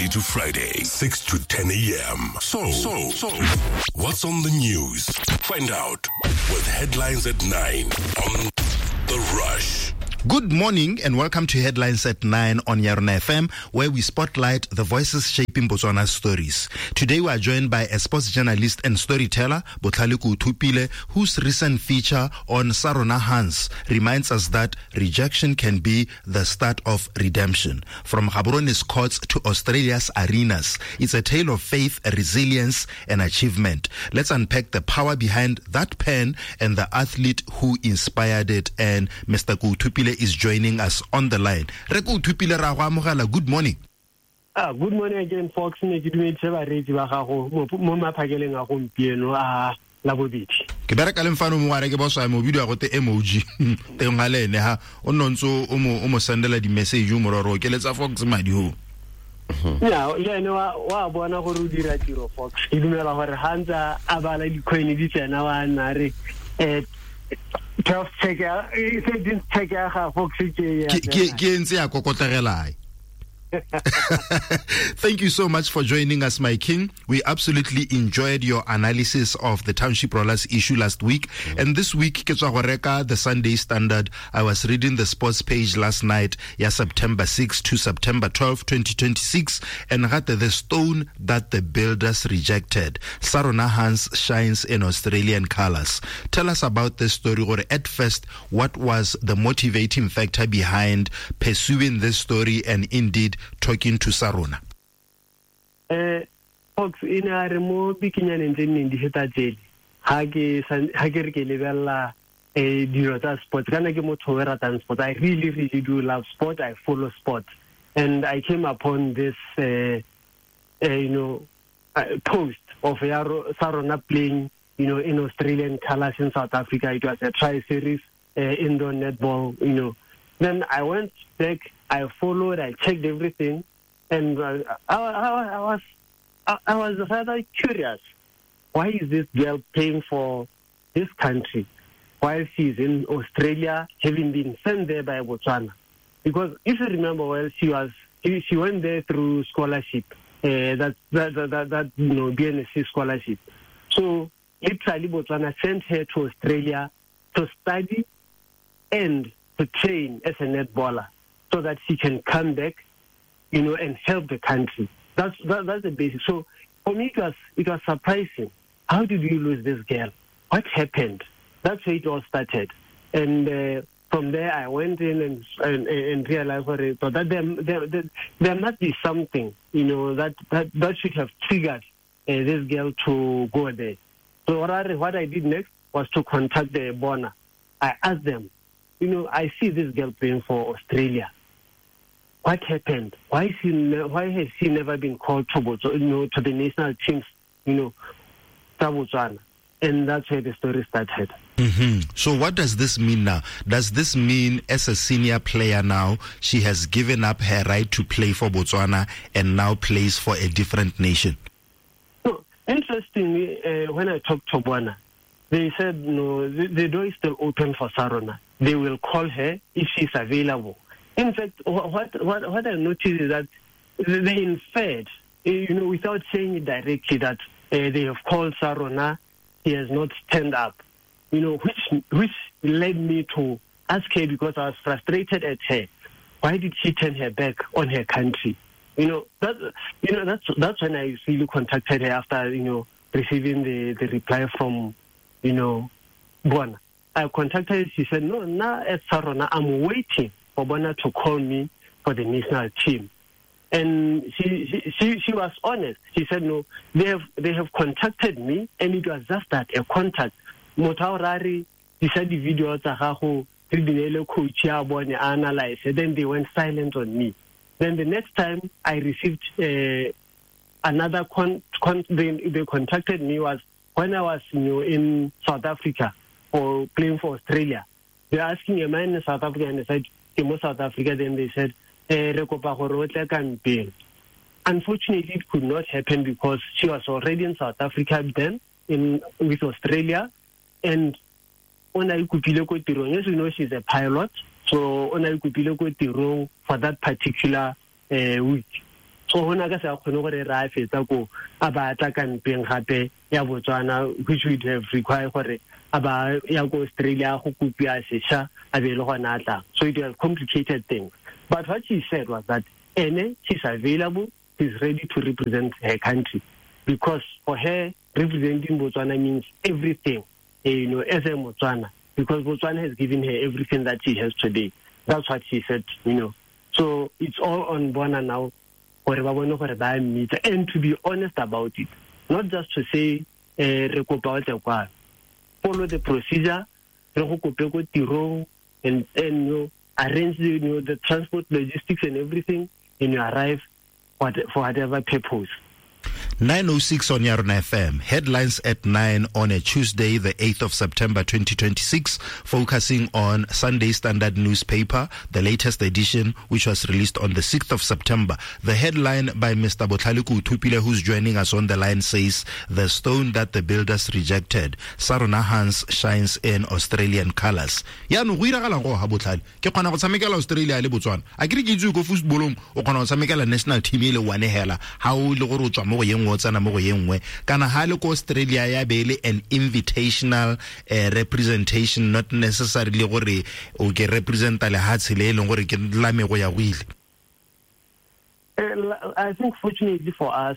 Monday to Friday, 6 to 10 a.m. So, what's on the news? Find out with Headlines at 9 on The Rush. Good morning and welcome to Headlines at 9 on Yarona FM, where we spotlight the voices shaping Botswana's stories. Today we are joined by a sports journalist and storyteller, Botlhale Kuthupile, whose recent feature on Sa Rona Hans reminds us that rejection can be the start of redemption. From Gaborone courts to Australia's arenas, it's a tale of faith, resilience and achievement. Let's unpack the power behind that pen and the athlete who inspired it. And Mr. Kuthupile is joining us on the line. Good morning. Good morning again, folks. Ke bereka le mfano mo are ke bosa mo video go te emoji te ngalene ha o nontso o mo sendela di message mo roro ke letsa Fox madi ho ya ene wa bona go re dira tiro Fox ke dumela gore hantsa a bala di coin di tsena wa nare Fox Thank you so much for joining us, my king. We absolutely enjoyed your analysis of the Township Rollers issue last week. And this week, the Sunday Standard, I was reading the sports page last night, September 6 to September 12, 2026, and had the stone that the builders rejected. Sa Rona Hans shines in Australian colors. Tell us about this story, or at first, what was the motivating factor behind pursuing this story and indeed talking to Sa Rona? Folks, in a remote beginning in the Hitaji, Hagi Lebella, a Dirota sport, Ganagamotora sport. I really do love sport. I follow sport. And I came upon this, post of Sa Rona playing, in Australian colors in South Africa. It was a tri-series indoor netball, Then I went back, I followed, I checked everything, and I was rather curious. Why is this girl playing for this country while she's in Australia, having been sent there by Botswana? Because if you remember well, she went there through scholarship, that BNSC scholarship. So literally, Botswana sent her to Australia to study and to train as a netballer, so that she can come back, and help the country. That's the basic. So for me, it was surprising. How did we lose this girl? What happened? That's where it all started. And from there, I went in and realized that there must be something, that should have triggered this girl to go there. So what I did next was to contact the Bona. I asked them, I see this girl playing for Australia. What happened? Why has she never been called to to the national teams, Botswana? And that's where the story started. Mm-hmm. So what does this mean now? Does this mean as a senior player now, she has given up her right to play for Botswana and now plays for a different nation? So, interestingly, when I talked to Bona, they said, the door is still open for Sa Rona. They will call her if she's available. In fact, what I noticed is that they inferred, without saying it directly, that they have called Sa Rona, he has not stand up, which led me to ask her, because I was frustrated at her. Why did she turn her back on her country? That's when I really contacted her after, receiving the reply from, Bona. I contacted her. She said, no, now at Sa Rona, I'm waiting for Bona to call me for the national team. And she was honest. She said, no, they have contacted me, and it was just that, a contact. Motaurari, he said the video coach analyze, and then they went silent on me. Then the next time I received another they contacted me was when I was in South Africa for playing for Australia. They were asking a man in South Africa, and they said, South Africa. Then they said, unfortunately, it could not happen because she was already in South Africa then, with Australia. And yes, she's a pilot. So for that particular week. so hona ka sa khone gore ra fetsa ko aba tla kampeng gape ya Botswana, which would have required gore aba ya go Australia go kopia sesha a be le gona tla. So it was complicated things. But what she said was that she's available, she's ready to represent her country, because for her representing Botswana means everything, as a Botswana, because Botswana has given her everything that she has today. That's what she said, So it's all on Bona now, and to be honest about it, not just to say follow the procedure, and arrange the transport, logistics, and everything, and you arrive for whatever purpose. 9:06 on Yarona FM. Headlines at 9 on a Tuesday, the 8th of September 2026, focusing on Sunday Standard newspaper, the latest edition, which was released on the 6th of September. The headline by Mr. Botlhaleku Uthupile, who's joining us on the line, says, "The stone that the builders rejected, Sarona Hans shines in Australian colors." Yano go iragala go ha Botlhale ke kgona go tshamekela Australia le Botswana a ke re ke itse go footballong o kgona go tshamekela national team ile one hela ha o le gore o tswa mo go yengwe o tsana mo go yengwe kana ha le ko Australia ya bele an invitational representation, not necessarily gore o ke representa le ha tshele le gore ke lame go ya go ile. I think fortunately for us,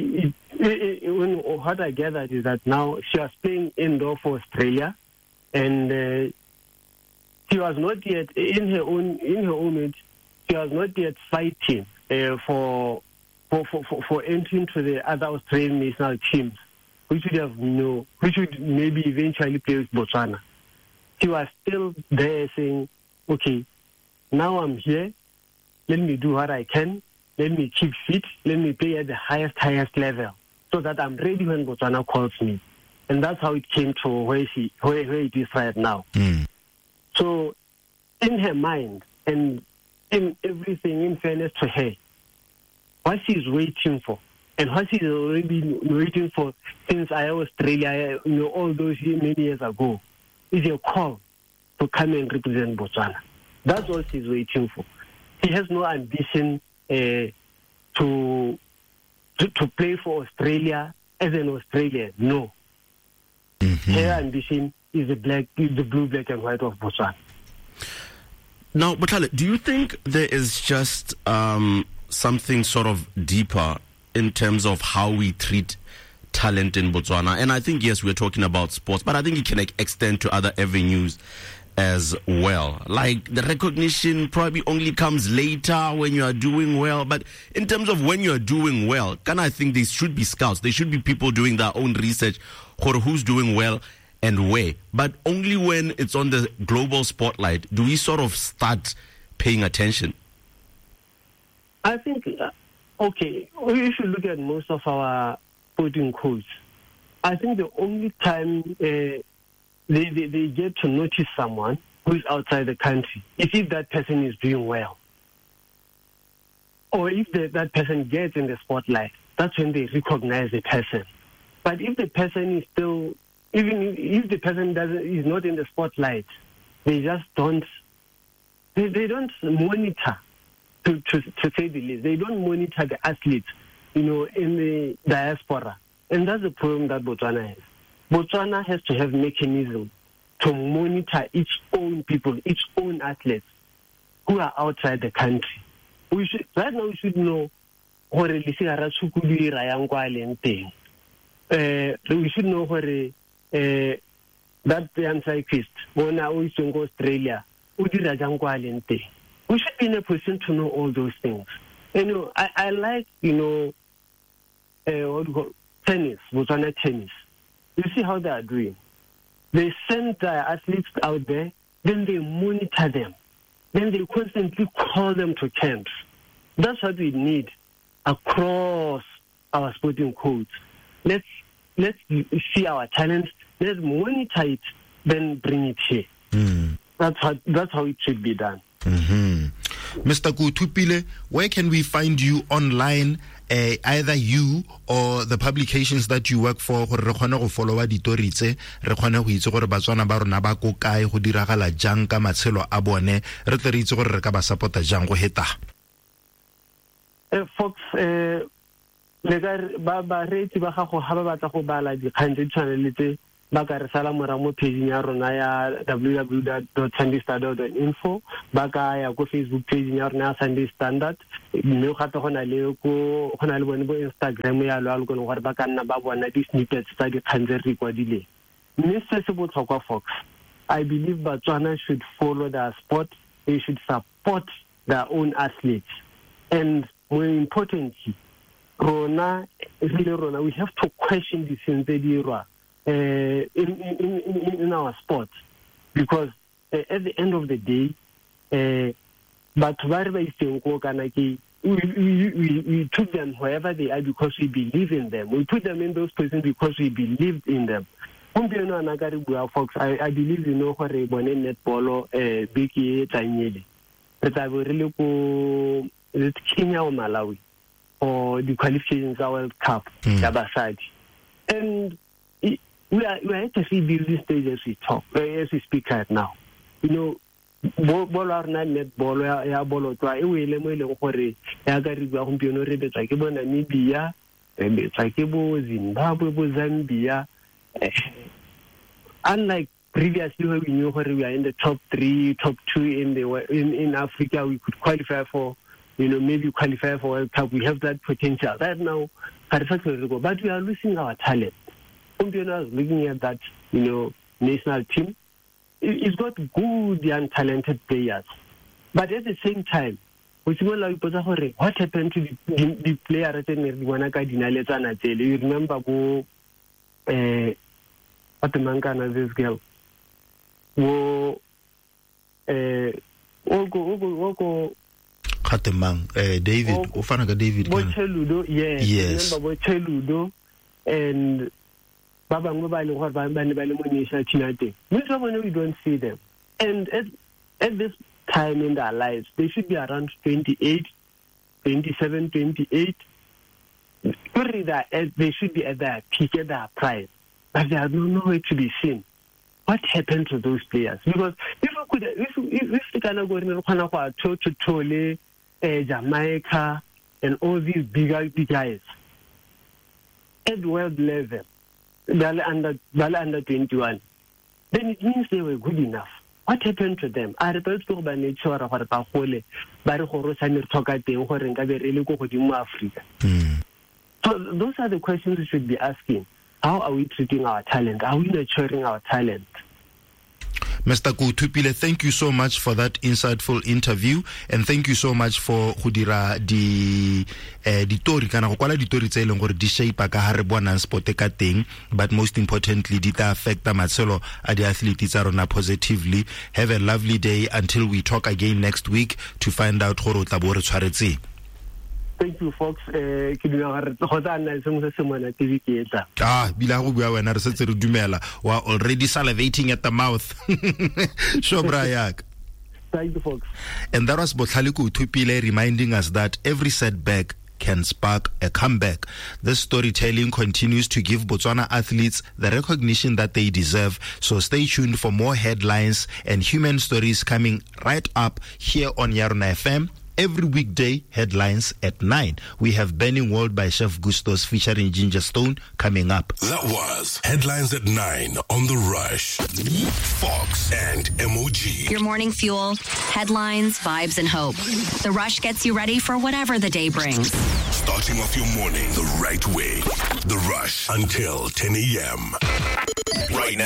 what I gathered is that now she was playing indoor for Australia, and she was not yet in her own age. She was not yet fighting for entering to the other Australian national teams, which would maybe eventually play with Botswana. She was still there saying, "Okay, now I'm here. Let me do what I can. Let me keep fit. Let me play at the highest level, so that I'm ready when Botswana calls me." And that's how it came to where it is right now. So, in her mind and in everything, in fairness to her, what she's waiting for, and what she's already been waiting for since I was Australia, all those many years ago, is a call to come and represent Botswana. That's all she's waiting for. She has no ambition to play for Australia as an Australian. No. Her ambition is the blue, black, and white of Botswana. Now, Botlhale, do you think there is just something sort of deeper in terms of how we treat talent in Botswana? And I think, yes, we're talking about sports, but I think it can extend to other avenues as well. Like, the recognition probably only comes later when you are doing well. But in terms of when you are doing well, I think there should be scouts. There should be people doing their own research for who's doing well and where. But only when it's on the global spotlight do we sort of start paying attention. I think, okay, we should look at most of our sporting codes. I think the only time they get to notice someone who is outside the country is if that person is doing well. Or if that person gets in the spotlight, that's when they recognize the person. But if the person is still, even if the person is not in the spotlight, they just don't, they don't monitor, to say the least. They don't monitor the athletes, in the diaspora. And that's the problem that Botswana has. Botswana has to have mechanism to monitor its own people, its own athletes who are outside the country. Right now we should know we should know where that young cyclist when I was in Australia, we should be in a position to know all those things. I like, tennis, Botswana tennis. You see how they are doing. They send athletes out there, then they monitor them. Then they constantly call them to camps. That's what we need across our sporting codes. Let's see our talents, let's monitor it, then bring it here. That's how it should be done. Mr. Uthupile, where can we find you online? Either you or the publications that you work for, gore re kgone go followa ditori tse re kgone go itse gore Batswana ba rona ba go kae go diragala jang ka matshelo a bone re tle re itse gore re ka ba support jang go heta. Fox ba reetsi ba gago ha ba batla go bala dikgang tse di tshwaneletse ba ka re sala mora mo page ya rona ya www.sundaystandard.info ba ka ya go Facebook page ya rona ya Sunday Standard mme gape go na le bone bo Instagram ya lo go gore ba ka nna ba bona di snippets tsa dikgang tse re kwadileng. Mme se se botlhokwa Fox, I believe Botswana should follow their sport. They should support their own athletes, and more importantly, Rona, we have to question this in our sport, because at the end of the day, we took them wherever they are because we believe in them. We put them in those places because we believed in them. Folks, I believe where netball big tanyele. But I will really go Kenya or Malawi or the qualifications of World Cup, and we are at a building stage as we talk, as we speak right now. Ball or not netball, ya ball try we le mo ile gore ya ka re bua gompieno re betsa ke bo Namibia, re betsa ke bo Zimbabwe, bo Zambia. Unlike previously where we knew where we are in the top 3, top 2 in Africa, we could qualify for, maybe qualify for World Cup. We have that potential. Right now, but we are losing our talent. I was looking at that, national team. It's got good young talented players. But at the same time, what happened to the players that you remember what the man can this girl? David, David. Bocheludo, yes. Remember Bocheludo and Baba Mobile we don't see them. And at this time in their lives, they should be around 28, 27, 28. They should be at their peak, at their prime. But they are nowhere to be seen. What happened to those players? Because if we can go to Tole, Jamaica, and all these big guys at world level, they're under 21, then it means they were good enough. What happened to them? I report to by nature of Africa. So those are the questions we should be asking. How are we treating our talent? Are we nurturing our talent? Mr. Kutupile, thank you so much for that insightful interview, and thank you so much for Hudira di tori kana go kwala ditori tse eleng gore di shape ka ha re bona sport ka teng, but most importantly di ta affect matshelo a di athletes tsa rona positively. Have a lovely day until we talk again next week to find out gore o tla bo re tshwaretse. Thank you, folks. Bila go bua wena re setse re dumela wa already salivating at the mouth. Shobrayak. Thank you, folks. And that was Botlhale Kutupile reminding us that every setback can spark a comeback. This storytelling continues to give Botswana athletes the recognition that they deserve. So stay tuned for more headlines and human stories coming right up here on Yarona FM. Every weekday, headlines at 9. We have Burning World by Chef Gustos featuring Ginger Stone coming up. That was Headlines at 9 on The Rush. Fox and MOG. Your morning fuel, headlines, vibes, and hope. The Rush gets you ready for whatever the day brings. Starting off your morning the right way. The Rush until 10 a.m. Right now.